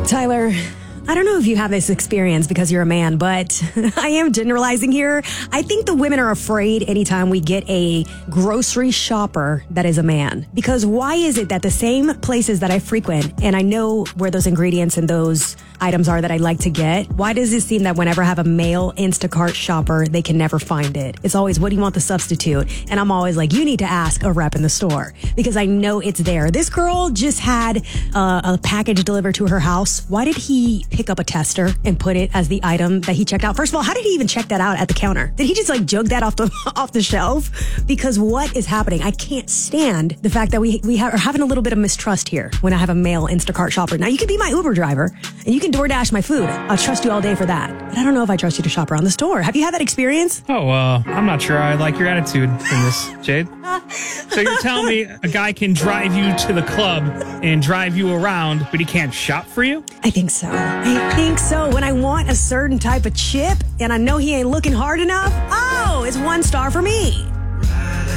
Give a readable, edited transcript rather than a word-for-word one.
Tyler, I don't know if you have this experience because you're a man, but I am generalizing here. I think the women are afraid anytime we get a grocery shopper that is a man. Because why is it that the same places that I frequent and I know where those ingredients and those items are that I like to get, why does it seem that whenever I have a male Instacart shopper, they can never find it? It's always, what do you want the substitute? And I'm always like, you need to ask a rep in the store because I know it's there. This girl just had a package delivered to her house. Why did he pick up a tester and put it as the item that he checked out? First of all, how did he even check that out at the counter? Did he just like jug that off the shelf? Because what is happening? I can't stand the fact that we are having a little bit of mistrust here when I have a male Instacart shopper. Now, you can be my Uber driver and you can DoorDash my food. I'll trust you all day for that. But I don't know if I trust you to shop around the store. Have you had that experience? Oh, I'm not sure I like your attitude in this, Jade. So you're telling me a guy can drive you to the club and drive you around, but he can't shop for you? I think so. I think so. When I want a certain type of chip and I know he ain't looking hard enough, it's 1 star for me.